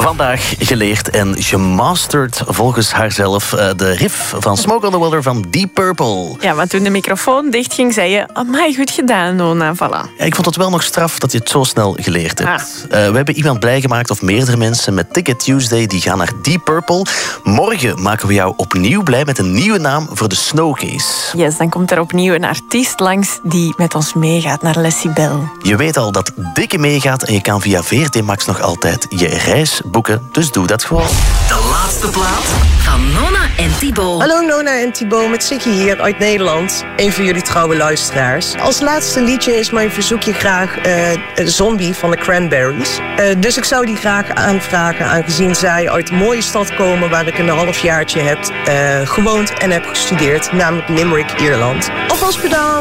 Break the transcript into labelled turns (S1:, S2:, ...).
S1: vandaag geleerd en gemasterd volgens haarzelf de riff van Smoke on the Water van Deep Purple.
S2: Ja, maar toen de microfoon dichtging, zei je... Amai, goed gedaan, Nona, voilà.
S1: Ja, ik vond het wel nog straf dat je het zo snel geleerd hebt. We hebben iemand blij gemaakt, of meerdere mensen, met Ticket Tuesday. Die gaan naar Deep Purple. Morgen maken we jou opnieuw blij met een nieuwe naam voor de Snowcase.
S2: Yes, dan komt er opnieuw een artiest langs die met ons meegaat naar Les Cibel.
S1: Je weet al dat Dikke meegaat en je kan via VRT Max nog altijd je reis boeken. Dus doe dat gewoon.
S3: De laatste plaat van Nona en Thibaut.
S4: Hallo Nona en Thibaut, met Sikkie hier uit Nederland. Een van jullie trouwe luisteraars. Als laatste liedje is mijn verzoekje graag Zombie van de Cranberries. Dus ik zou die graag aanvragen, aangezien zij uit een mooie stad komen waar ik een halfjaartje heb gewoond en heb gestudeerd, namelijk Limerick, Ierland. Alvast bedankt!